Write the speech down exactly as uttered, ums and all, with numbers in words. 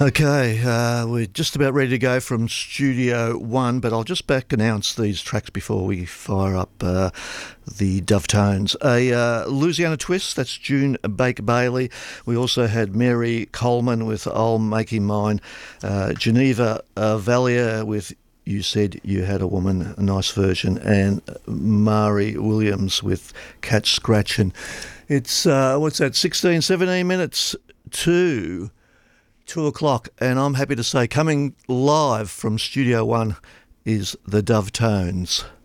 Okay, uh, we're just about ready to go from Studio One, but I'll just back announce these tracks before we fire up uh, the Dovetones. A uh, Louisiana Twist, that's June Baker Bailey. We also had Mary Coleman with I'll Make Him Mine. Uh, Geneva uh, Valier with You Said You Had a Woman, a nice version. And Mari Williams with Catch Scratchin'. It's, uh, what's that, sixteen, seventeen minutes to two o'clock, and I'm happy to say coming live from Studio One is the Dovetones.